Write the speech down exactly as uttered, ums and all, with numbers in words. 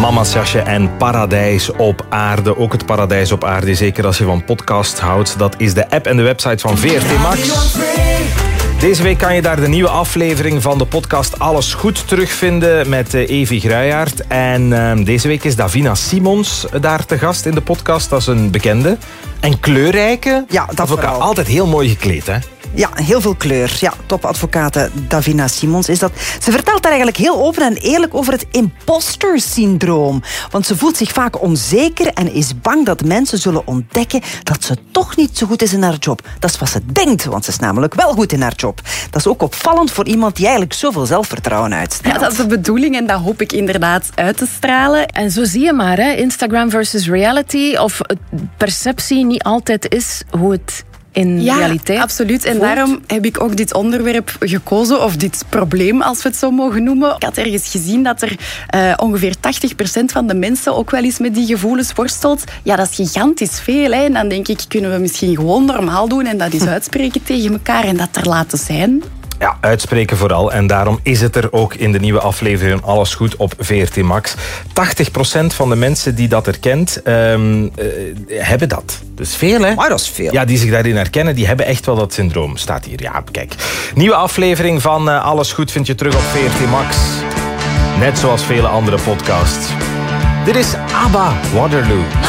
Mama's jasje en Paradijs op aarde. Ook het Paradijs op aarde, zeker als je van podcast houdt. Dat is de app en de website van V R T Max. Deze week kan je daar de nieuwe aflevering van de podcast Alles Goed terugvinden met Evi Gruijaert. En uh, deze week is Davina Simons daar te gast in de podcast. Dat is een bekende en kleurrijke ja, dat advocaat. vooral. Altijd heel mooi gekleed, hè? Ja, heel veel kleur. Ja, topadvocate Davina Simons is dat. Ze vertelt daar eigenlijk heel open en eerlijk over het imposter-syndroom. Want ze voelt zich vaak onzeker en is bang dat mensen zullen ontdekken dat ze toch niet zo goed is in haar job. Dat is wat ze denkt, want ze is namelijk wel goed in haar job. Dat is ook opvallend voor iemand die eigenlijk zoveel zelfvertrouwen uitstraalt. Ja, dat is de bedoeling en dat hoop ik inderdaad uit te stralen. En zo zie je maar, hè, Instagram versus reality, of perceptie niet altijd is hoe het in ja, realiteit absoluut. En voelt. daarom heb ik ook dit onderwerp gekozen, of dit probleem, als we het zo mogen noemen. Ik had ergens gezien dat er uh, ongeveer tachtig procent van de mensen ook wel eens met die gevoelens worstelt. Ja, dat is gigantisch veel. Hè. En dan denk ik, kunnen we misschien gewoon normaal doen en dat eens uitspreken tegen elkaar en dat er laten zijn. Ja, uitspreken vooral. En daarom is het er ook in de nieuwe aflevering Alles Goed op V R T Max. tachtig procent van de mensen die dat herkent, um, uh, hebben dat. Dus veel, hè? Maar dat is veel. Ja, die zich daarin herkennen, die hebben echt wel dat syndroom. Staat hier. Ja, kijk. Nieuwe aflevering van uh, Alles Goed vind je terug op V R T Max. Net zoals vele andere podcasts. Dit is ABBA, Waterloo.